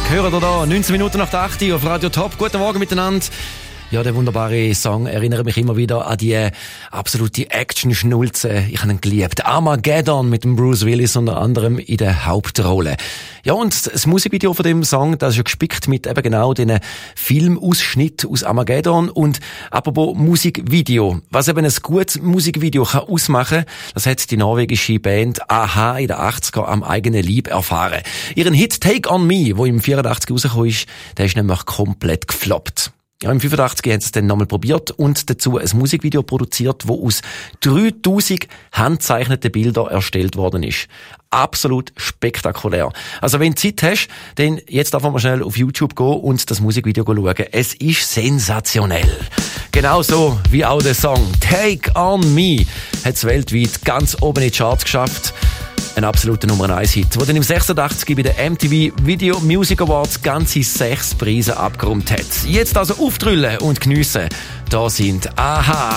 Hören ihr da, 19 Minuten nach der 8 Uhr auf Radio Top. Guten Morgen miteinander. Ja, der wunderbare Song erinnert mich immer wieder an die absolute Action-Schnulze. Ich habe ihn geliebt. Armageddon mit dem Bruce Willis unter anderem in der Hauptrolle. Ja, und das Musikvideo von dem Song, das ist ja gespickt mit eben genau diesen Filmausschnitt aus Armageddon. Und apropos Musikvideo. Was eben ein gutes Musikvideo kann ausmachen, das hat die norwegische Band a-ha in den 80er am eigenen Leib erfahren. Ihren Hit Take On Me, wo im 84 rausgekommen ist, der ist nämlich komplett gefloppt. Ja, im 85 haben sie es dann nochmal probiert und dazu ein Musikvideo produziert, das aus 3000 handzeichneten Bildern erstellt worden ist. Absolut spektakulär. Also wenn du Zeit hast, dann jetzt einfach mal schnell auf YouTube gehen und das Musikvideo schauen. Es ist sensationell. Genauso wie auch der Song Take On Me hat es weltweit ganz oben in die Charts geschafft. Ein absoluter Nummer 1 Hit, der dann im 86 bei den MTV Video Music Awards ganze 6 Preise abgeräumt hat. Jetzt also aufdrüllen und geniessen. Da sind a-ha.